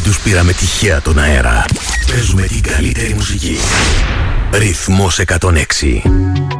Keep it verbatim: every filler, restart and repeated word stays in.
τους πήραμε τυχαία τον αέρα. Παίζουμε την καλύτερη μουσική. Ρυθμός εκατόν έξι.